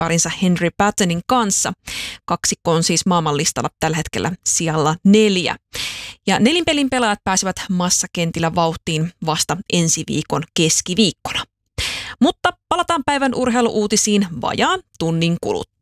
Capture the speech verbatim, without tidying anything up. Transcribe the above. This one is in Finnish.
parinsa Henry Pattonin kanssa. Kaksikko on siis maailmanlistalla tällä hetkellä sijalla neljä. Ja nelinpelin pelaajat pääsevät massakentillä vauhtiin vasta ensi viikon keskiviikkona. Mutta palataan päivän urheiluuutisiin vajaan tunnin kuluttua.